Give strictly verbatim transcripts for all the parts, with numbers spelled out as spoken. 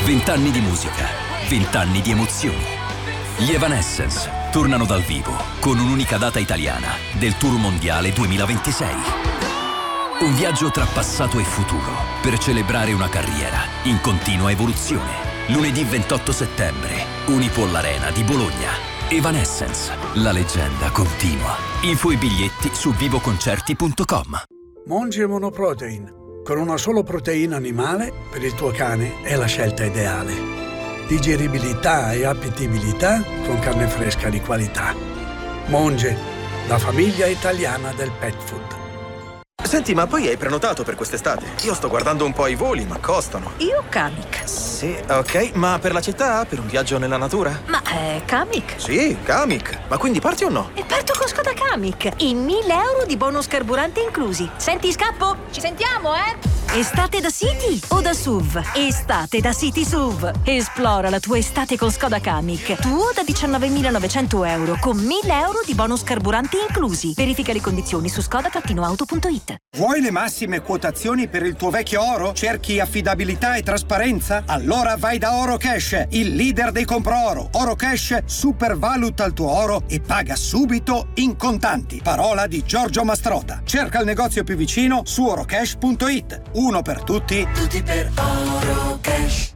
Vent'anni di musica, vent'anni di emozioni. Gli Evanescence tornano dal vivo con un'unica data italiana del Tour Mondiale duemilaventisei. Un viaggio tra passato e futuro per celebrare una carriera in continua evoluzione. Lunedì ventotto settembre, Unipol Arena di Bologna. Evanescence, la leggenda continua. Info e biglietti su vivoconcerti punto com. Monge Monoprotein. Con una solo proteina animale, per il tuo cane è la scelta ideale. Digeribilità e appetibilità con carne fresca di qualità. Monge, la famiglia italiana del pet food. Senti, ma poi hai prenotato per quest'estate? Io sto guardando un po' i voli, ma costano. Io Kamiq. Sì, ok, ma per la città? Per un viaggio nella natura? Ma è Kamiq? Sì, Kamiq. Ma quindi parti o no? E parto con Skoda Kamiq. I mille euro di bonus carburante inclusi. Senti, scappo? Ci sentiamo, eh? Estate da City o da S U V? Estate da City S U V. Esplora la tua estate con Skoda Kamiq. Tuo da diciannovemilanovecento euro con mille euro di bonus carburanti inclusi. Verifica le condizioni su skoda auto punto it. Vuoi le massime quotazioni per il tuo vecchio oro? Cerchi affidabilità e trasparenza? Allora vai da Oro Cash, il leader dei compro oro. Oro Cash supervaluta il tuo oro e paga subito in contanti. Parola di Giorgio Mastrota. Cerca il negozio più vicino su orocash punto it. Uno per tutti, tutti per Oro Cash.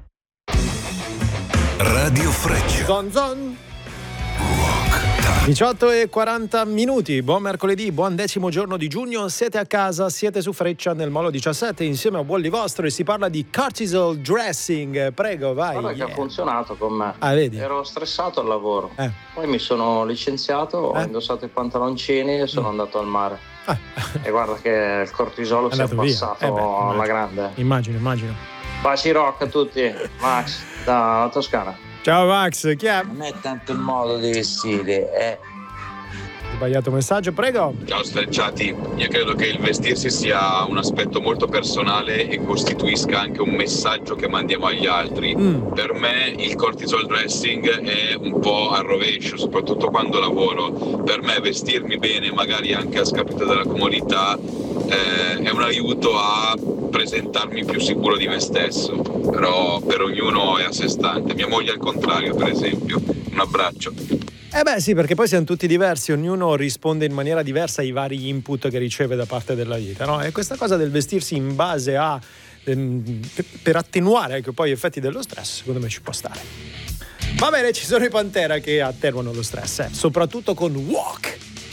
Radio Freccia. Zon zon. diciotto e quaranta minuti, buon mercoledì, buon decimo giorno di giugno, siete a casa, siete su Freccia nel Molo diciassette insieme a buon li vostro e si parla di cortisol dressing, prego vai. Guarda che yeah. ha funzionato con me, ah, vedi? Ero stressato al lavoro, eh. poi mi sono licenziato, eh. ho indossato i pantaloncini e sono mm. andato al mare ah. e guarda che il cortisolo si è passato eh beh, alla grande. Immagino, immagino. Baci rock a tutti, Max da Toscana. Ciao Max, chi è? Non è tanto il modo di vestire, è... Sbagliato messaggio, prego. Ciao sfrecciati, io credo che il vestirsi sia un aspetto molto personale e costituisca anche un messaggio che mandiamo agli altri. Mm. Per me il cortisol dressing è un po' al rovescio, soprattutto quando lavoro. Per me vestirmi bene, magari anche a scapito della comodità, eh, è un aiuto a presentarmi più sicuro di me stesso, però per ognuno è a sé stante. Mia moglie al contrario, per esempio. Un abbraccio. Eh beh sì, perché poi siamo tutti diversi, ognuno risponde in maniera diversa ai vari input che riceve da parte della vita, no? E questa cosa del vestirsi in base a ehm, per attenuare anche poi gli effetti dello stress, secondo me ci può stare. Va bene, ci sono i Pantera che attenuano lo stress, eh? Soprattutto con Walk.